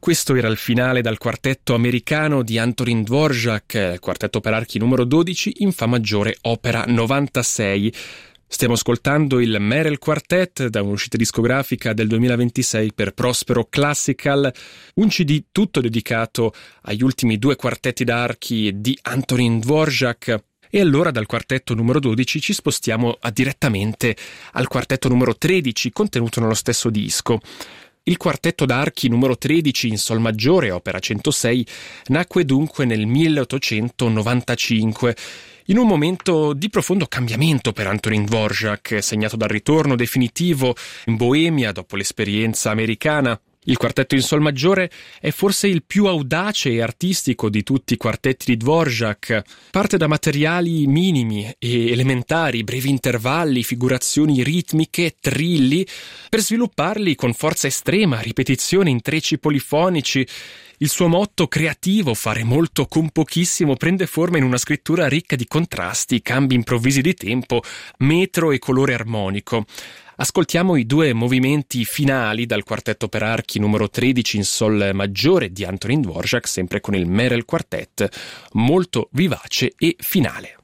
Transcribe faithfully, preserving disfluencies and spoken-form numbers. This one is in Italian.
questo era il finale dal quartetto americano di Antonín Dvořák, quartetto per archi numero dodici in Fa maggiore, opera novantasei. Stiamo ascoltando il Merel Quartet da un'uscita discografica del duemilaventisei per Prospero Classical, un C D tutto dedicato agli ultimi due quartetti d'archi di Antonín Dvořák. E allora dal quartetto numero dodici ci spostiamo a direttamente al quartetto numero tredici contenuto nello stesso disco. Il quartetto d'archi numero tredici in Sol maggiore, opera centosei, nacque dunque nel milleottocentonovantacinque, in un momento di profondo cambiamento per Antonín Dvořák, segnato dal ritorno definitivo in Boemia dopo l'esperienza americana. Il quartetto in Sol maggiore è forse il più audace e artistico di tutti i quartetti di Dvořák. Parte da materiali minimi e elementari, brevi intervalli, figurazioni ritmiche, trilli, per svilupparli con forza estrema, ripetizioni, intrecci polifonici. Il suo motto creativo, fare molto con pochissimo, prende forma in una scrittura ricca di contrasti, cambi improvvisi di tempo, metro e colore armonico. Ascoltiamo i due movimenti finali dal quartetto per archi numero tredici in Sol maggiore di Antonín Dvořák, sempre con il Merel Quartet, molto vivace e finale.